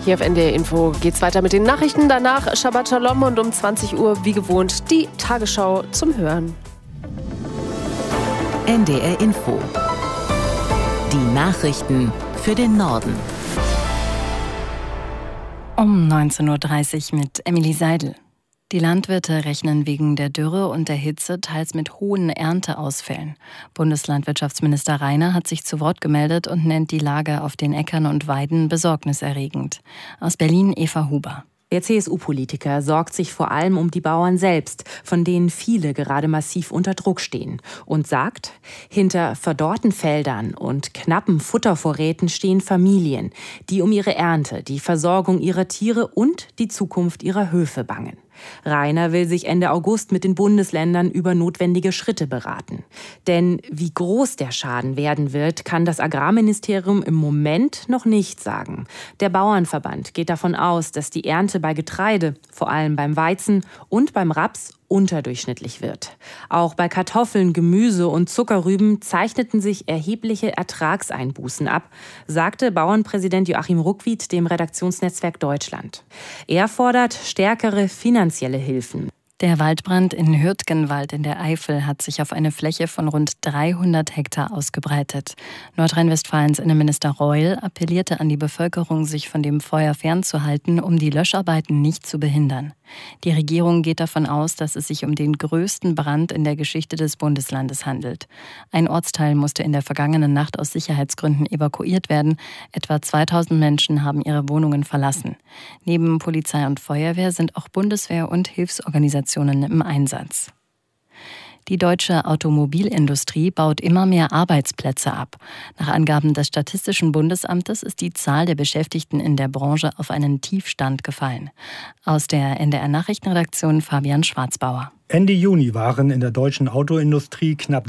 Hier auf NDR Info geht's weiter mit den Nachrichten. Danach Shabbat Shalom und um 20 Uhr wie gewohnt die Tagesschau zum Hören. NDR Info. Die Nachrichten für den Norden. Um 19.30 Uhr mit Emily Seidel. Die Landwirte rechnen wegen der Dürre und der Hitze teils mit hohen Ernteausfällen. Bundeslandwirtschaftsminister Rainer hat sich zu Wort gemeldet und nennt die Lage auf den Äckern und Weiden besorgniserregend. Aus Berlin Eva Huber. Der CSU-Politiker sorgt sich vor allem um die Bauern selbst, von denen viele gerade massiv unter Druck stehen. Und sagt, hinter verdorrten Feldern und knappen Futtervorräten stehen Familien, die um ihre Ernte, die Versorgung ihrer Tiere und die Zukunft ihrer Höfe bangen. Rainer will sich Ende August mit den Bundesländern über notwendige Schritte beraten. Denn wie groß der Schaden werden wird, kann das Agrarministerium im Moment noch nicht sagen. Der Bauernverband geht davon aus, dass die Ernte bei Getreide, vor allem beim Weizen und beim Raps, unterdurchschnittlich wird. Auch bei Kartoffeln, Gemüse und Zuckerrüben zeichneten sich erhebliche Ertragseinbußen ab, sagte Bauernpräsident Joachim Ruckwied dem Redaktionsnetzwerk Deutschland. Er fordert stärkere finanzielle Hilfen. Der Waldbrand in Hürtgenwald in der Eifel hat sich auf eine Fläche von rund 300 Hektar ausgebreitet. Nordrhein-Westfalens Innenminister Reul appellierte an die Bevölkerung, sich von dem Feuer fernzuhalten, um die Löscharbeiten nicht zu behindern. Die Regierung geht davon aus, dass es sich um den größten Brand in der Geschichte des Bundeslandes handelt. Ein Ortsteil musste in der vergangenen Nacht aus Sicherheitsgründen evakuiert werden. Etwa 2000 Menschen haben ihre Wohnungen verlassen. Neben Polizei und Feuerwehr sind auch Bundeswehr und Hilfsorganisationen im Einsatz. Die deutsche Automobilindustrie baut immer mehr Arbeitsplätze ab. Nach Angaben des Statistischen Bundesamtes ist die Zahl der Beschäftigten in der Branche auf einen Tiefstand gefallen. Aus der NDR Nachrichtenredaktion Fabian Schwarzbauer. Ende Juni waren in der deutschen Autoindustrie knapp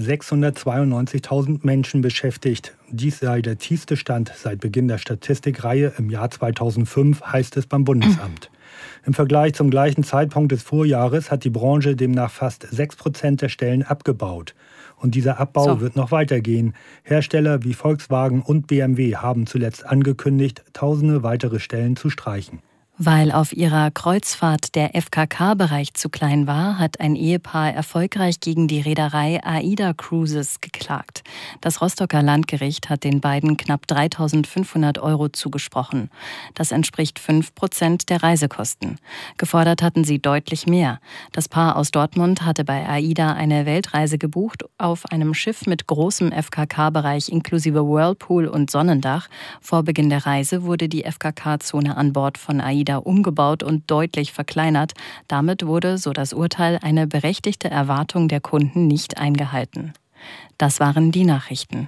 692.000 Menschen beschäftigt. Dies sei der tiefste Stand seit Beginn der Statistikreihe im Jahr 2005, heißt es beim Bundesamt. Im Vergleich zum gleichen Zeitpunkt des Vorjahres hat die Branche demnach fast 6% der Stellen abgebaut. Und dieser Abbau wird noch weitergehen. Hersteller wie Volkswagen und BMW haben zuletzt angekündigt, tausende weitere Stellen zu streichen. Weil auf ihrer Kreuzfahrt der FKK-Bereich zu klein war, hat ein Ehepaar erfolgreich gegen die Reederei AIDA Cruises geklagt. Das Rostocker Landgericht hat den beiden knapp 3.500 € zugesprochen. Das entspricht 5% der Reisekosten. Gefordert hatten sie deutlich mehr. Das Paar aus Dortmund hatte bei AIDA eine Weltreise gebucht auf einem Schiff mit großem FKK-Bereich inklusive Whirlpool und Sonnendach. Vor Beginn der Reise wurde die FKK-Zone an Bord von AIDA umgebaut und deutlich verkleinert. Damit wurde, so das Urteil, eine berechtigte Erwartung der Kunden nicht eingehalten. Das waren die Nachrichten.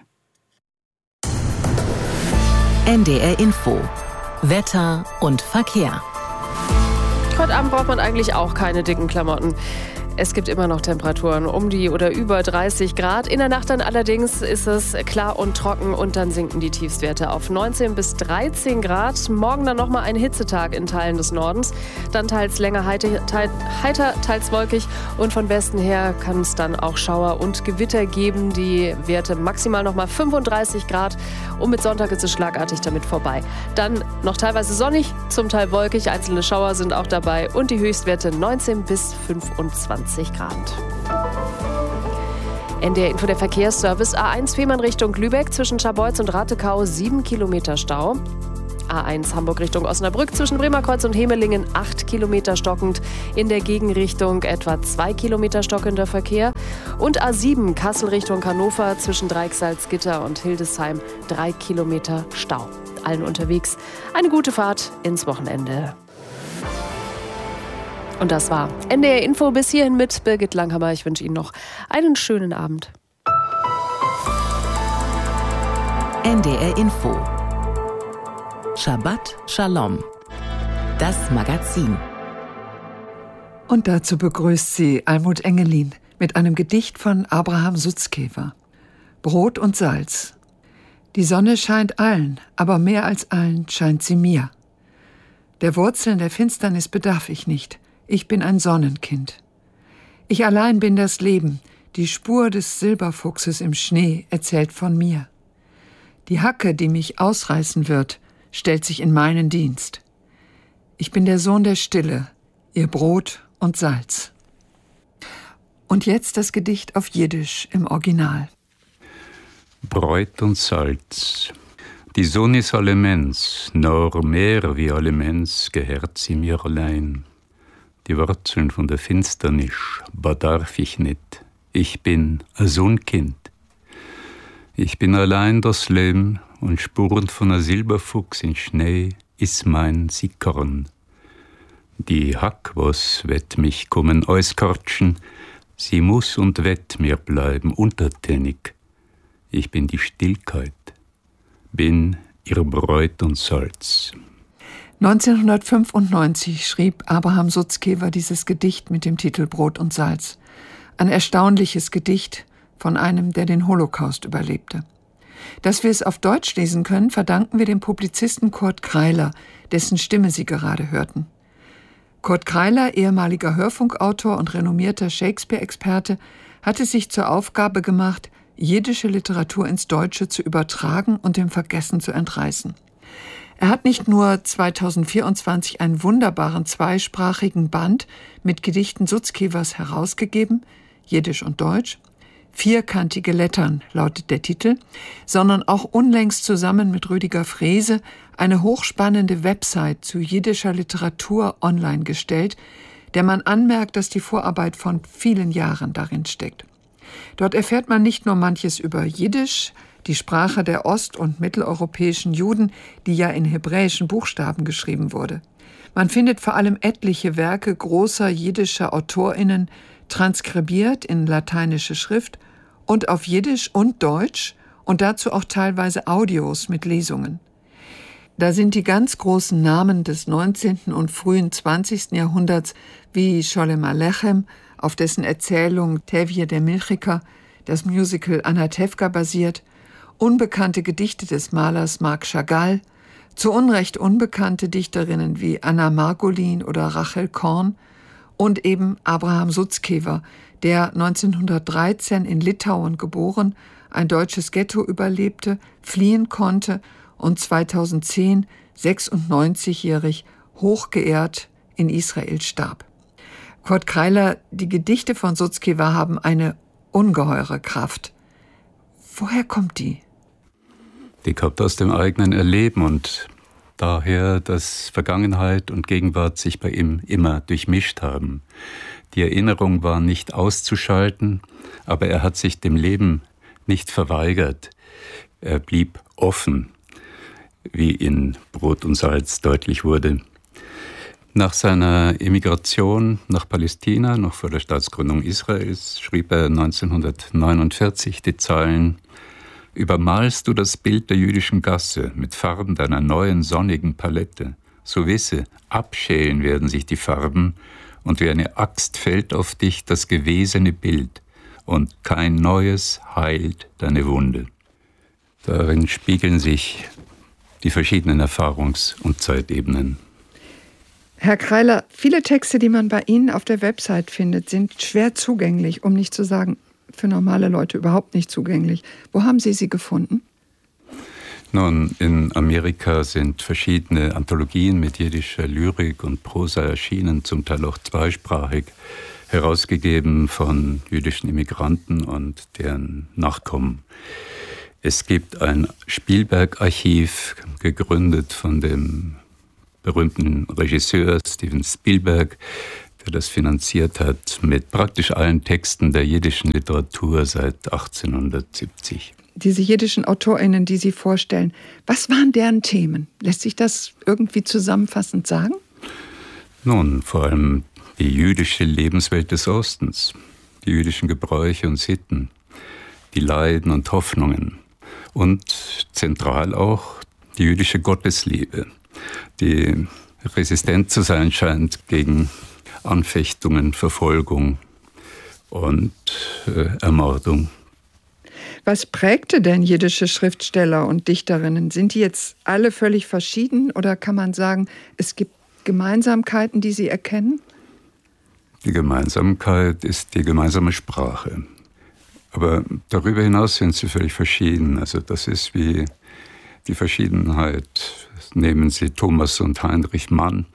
NDR Info. Wetter und Verkehr. Heute Abend braucht man eigentlich auch keine dicken Klamotten. Es gibt immer noch Temperaturen um die oder über 30 Grad. In der Nacht dann allerdings ist es klar und trocken und dann sinken die Tiefstwerte auf 19 bis 13 Grad. Morgen dann nochmal ein Hitzetag in Teilen des Nordens. Dann teils länger heiter, teils wolkig. Und von Westen her kann es dann auch Schauer und Gewitter geben. Die Werte maximal nochmal 35 Grad. Und mit Sonntag ist es schlagartig damit vorbei. Dann noch teilweise sonnig, zum Teil wolkig. Einzelne Schauer sind auch dabei. Und die Höchstwerte 19 bis 25 Grad. NDR Info, der Verkehrsservice. A1 Fehmarn Richtung Lübeck zwischen Scharbeutz und Ratekau 7 Kilometer Stau. A1 Hamburg Richtung Osnabrück zwischen Bremerkreuz und Hemelingen 8 Kilometer stockend. In der Gegenrichtung etwa 2 Kilometer stockender Verkehr. Und A7 Kassel Richtung Hannover zwischen Dreichsalzgitter und Hildesheim 3 Kilometer Stau. Allen unterwegs eine gute Fahrt ins Wochenende. Und das war NDR Info bis hierhin mit Birgit Langhammer. Ich wünsche Ihnen noch einen schönen Abend. NDR Info. Shabbat Shalom. Das Magazin. Und dazu begrüßt sie Almut Engelin mit einem Gedicht von Abraham Sutzkever. Brot und Salz. Die Sonne scheint allen, aber mehr als allen scheint sie mir. Der Wurzeln der Finsternis bedarf ich nicht. Ich bin ein Sonnenkind. Ich allein bin das Leben, die Spur des Silberfuchses im Schnee erzählt von mir. Die Hacke, die mich ausreißen wird, stellt sich in meinen Dienst. Ich bin der Sohn der Stille, ihr Brot und Salz. Und jetzt das Gedicht auf Jiddisch im Original. Brot und Salz. Die Sonne ist allemens, nur mehr wie allemens gehört sie mir allein. Die Wurzeln von der Finsternis bedarf ich nicht. Ich bin ein Sonnenkind. Ich bin allein das Leben und Spuren von a Silberfuchs in Schnee ist mein Sickern. Die Hack, was wird mich kommen auskortschen, sie muss und wird mir bleiben untertänig. Ich bin die Stillkeit, bin ihr Brot und Salz. 1995 schrieb Abraham Sutzkever dieses Gedicht mit dem Titel Brot und Salz. Ein erstaunliches Gedicht von einem, der den Holocaust überlebte. Dass wir es auf Deutsch lesen können, verdanken wir dem Publizisten Kurt Kreiler, dessen Stimme Sie gerade hörten. Kurt Kreiler, ehemaliger Hörfunkautor und renommierter Shakespeare-Experte, hatte sich zur Aufgabe gemacht, jiddische Literatur ins Deutsche zu übertragen und dem Vergessen zu entreißen. Er hat nicht nur 2024 einen wunderbaren zweisprachigen Band mit Gedichten Sutzkevers herausgegeben, Jiddisch und Deutsch, Vierkantige Lettern lautet der Titel, sondern auch unlängst zusammen mit Rüdiger Frese eine hochspannende Website zu jiddischer Literatur online gestellt, der man anmerkt, dass die Vorarbeit von vielen Jahren darin steckt. Dort erfährt man nicht nur manches über Jiddisch, die Sprache der ost- und mitteleuropäischen Juden, die ja in hebräischen Buchstaben geschrieben wurde. Man findet vor allem etliche Werke großer jiddischer AutorInnen, transkribiert in lateinische Schrift und auf Jiddisch und Deutsch und dazu auch teilweise Audios mit Lesungen. Da sind die ganz großen Namen des 19. und frühen 20. Jahrhunderts wie Sholem Alechem, auf dessen Erzählung Tevye der Milchiker, das Musical Anatevka basiert, unbekannte Gedichte des Malers Marc Chagall, zu Unrecht unbekannte Dichterinnen wie Anna Margolin oder Rachel Korn und eben Abraham Sutzkever, der 1913 in Litauen geboren, ein deutsches Ghetto überlebte, fliehen konnte und 2010, 96-jährig, hochgeehrt in Israel starb. Kurt Kreiler, die Gedichte von Sutzkever haben eine ungeheure Kraft. Woher kommt die? Die kommt aus dem eigenen Erleben und daher, dass Vergangenheit und Gegenwart sich bei ihm immer durchmischt haben. Die Erinnerung war nicht auszuschalten, aber er hat sich dem Leben nicht verweigert. Er blieb offen, wie in Brot und Salz deutlich wurde. Nach seiner Emigration nach Palästina, noch vor der Staatsgründung Israels, schrieb er 1949 die Zeilen: Übermalst du das Bild der jüdischen Gasse mit Farben deiner neuen sonnigen Palette, so wisse, abschälen werden sich die Farben und wie eine Axt fällt auf dich das gewesene Bild und kein neues heilt deine Wunde. Darin spiegeln sich die verschiedenen Erfahrungs- und Zeitebenen. Herr Kreiler, viele Texte, die man bei Ihnen auf der Website findet, sind schwer zugänglich, um nicht zu sagen, für normale Leute überhaupt nicht zugänglich. Wo haben Sie sie gefunden? Nun, in Amerika sind verschiedene Anthologien mit jiddischer Lyrik und Prosa erschienen, zum Teil auch zweisprachig, herausgegeben von jüdischen Immigranten und deren Nachkommen. Es gibt ein Spielberg-Archiv, gegründet von dem berühmten Regisseur Steven Spielberg, der das finanziert hat mit praktisch allen Texten der jiddischen Literatur seit 1870. Diese jiddischen AutorInnen, die Sie vorstellen, was waren deren Themen? Lässt sich das irgendwie zusammenfassend sagen? Nun, vor allem die jüdische Lebenswelt des Ostens, die jüdischen Gebräuche und Sitten, die Leiden und Hoffnungen und zentral auch die jüdische Gottesliebe, die resistent zu sein scheint gegen Anfechtungen, Verfolgung und Ermordung. Was prägte denn jiddische Schriftsteller und Dichterinnen? Sind die jetzt alle völlig verschieden oder kann man sagen, es gibt Gemeinsamkeiten, die Sie erkennen? Die Gemeinsamkeit ist die gemeinsame Sprache. Aber darüber hinaus sind sie völlig verschieden. Also das ist wie die Verschiedenheit. Nehmen Sie Thomas und Heinrich Mann,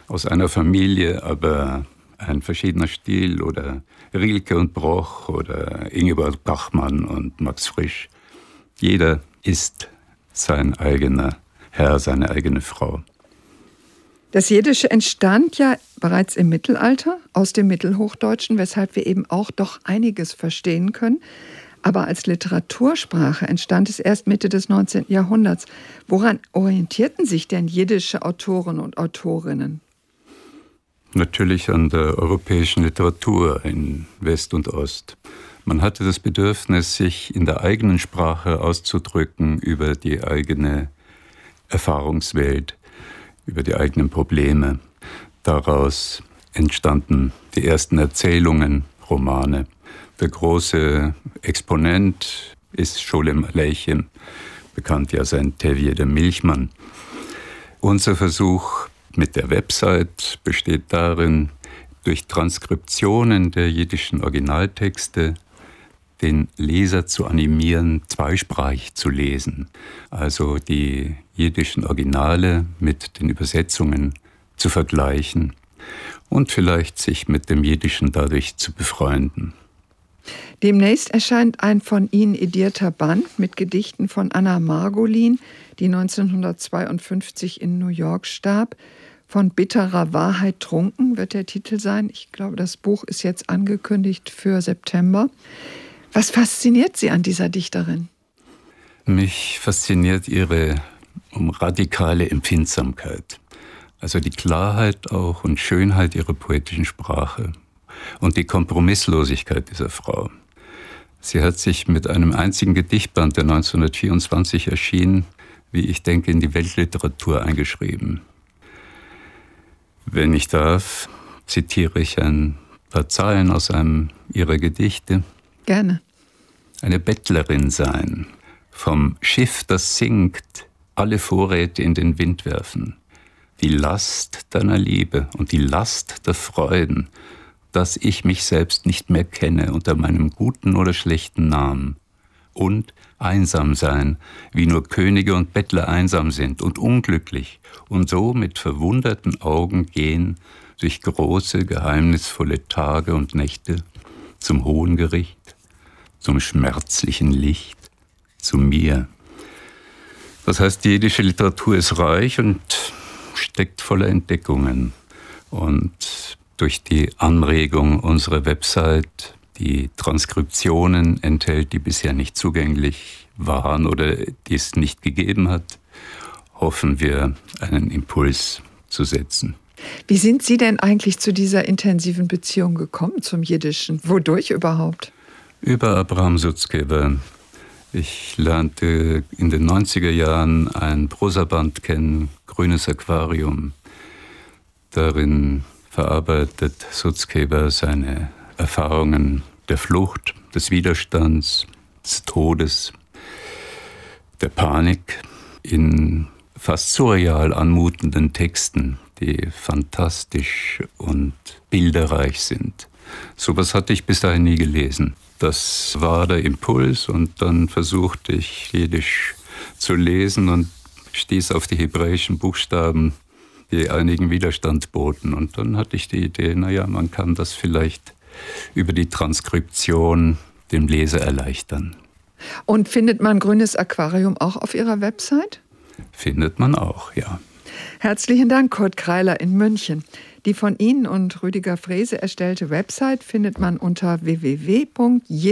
aus einer Familie, aber ein verschiedener Stil, oder Rilke und Broch oder Ingeborg Bachmann und Max Frisch. Jeder ist sein eigener Herr, seine eigene Frau. Das Jiddische entstand ja bereits im Mittelalter aus dem Mittelhochdeutschen, weshalb wir eben auch doch einiges verstehen können. Aber als Literatursprache entstand es erst Mitte des 19. Jahrhunderts. Woran orientierten sich denn jiddische Autoren und Autorinnen? Natürlich an der europäischen Literatur in West und Ost. Man hatte das Bedürfnis, sich in der eigenen Sprache auszudrücken über die eigene Erfahrungswelt, über die eigenen Probleme. Daraus entstanden die ersten Erzählungen, Romane. Der große Exponent ist Scholem Aleichem, bekannt ja sein Tevye der Milchmann. Unser Versuch mit der Website besteht darin, durch Transkriptionen der jiddischen Originaltexte den Leser zu animieren, zweisprachig zu lesen. Also die jiddischen Originale mit den Übersetzungen zu vergleichen und vielleicht sich mit dem Jiddischen dadurch zu befreunden. Demnächst erscheint ein von Ihnen edierter Band mit Gedichten von Anna Margolin, die 1952 in New York starb. Von bitterer Wahrheit trunken wird der Titel sein. Ich glaube, das Buch ist jetzt angekündigt für September. Was fasziniert Sie an dieser Dichterin? Mich fasziniert ihre radikale Empfindsamkeit. Also die Klarheit auch und Schönheit ihrer poetischen Sprache und die Kompromisslosigkeit dieser Frau. Sie hat sich mit einem einzigen Gedichtband, der 1924 erschien, wie ich denke, in die Weltliteratur eingeschrieben. Wenn ich darf, zitiere ich ein paar Zeilen aus einem ihrer Gedichte. Gerne. Eine Bettlerin sein, vom Schiff, das sinkt, alle Vorräte in den Wind werfen. Die Last deiner Liebe und die Last der Freuden, dass ich mich selbst nicht mehr kenne unter meinem guten oder schlechten Namen. Und einsam sein, wie nur Könige und Bettler einsam sind und unglücklich und so mit verwunderten Augen gehen durch große, geheimnisvolle Tage und Nächte zum hohen Gericht, zum schmerzlichen Licht, zu mir. Das heißt, die jiddische Literatur ist reich und steckt voller Entdeckungen. Und durch die Anregung unserer Website, die Transkriptionen enthält, die bisher nicht zugänglich waren oder die es nicht gegeben hat, hoffen wir, einen Impuls zu setzen. Wie sind Sie denn eigentlich zu dieser intensiven Beziehung gekommen zum Jiddischen? Wodurch überhaupt? Über Abraham Sutzkever. Ich lernte in den 90er Jahren ein Prosaband kennen, Grünes Aquarium. Darin verarbeitet Sutzkever seine Erfahrungen der Flucht, des Widerstands, des Todes, der Panik in fast surreal anmutenden Texten, die fantastisch und bilderreich sind. Sowas hatte ich bis dahin nie gelesen. Das war der Impuls und dann versuchte ich Jiddisch zu lesen und stieß auf die hebräischen Buchstaben, die einigen Widerstand boten. Und dann hatte ich die Idee, man kann das vielleicht über die Transkription dem Leser erleichtern. Und findet man Grünes Aquarium auch auf Ihrer Website? Findet man auch, ja. Herzlichen Dank, Kurt Kreiler in München. Die von Ihnen und Rüdiger Frese erstellte Website findet man unter www.jiddische.de.